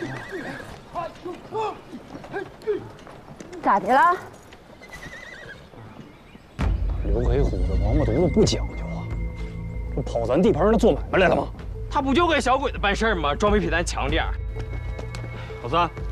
咋的了？ 刘黑虎这王八犊子不讲究啊！这跑咱地盘上做买卖来了吗？ 他不就给小鬼子办事儿吗？装备比咱强点儿。 老三，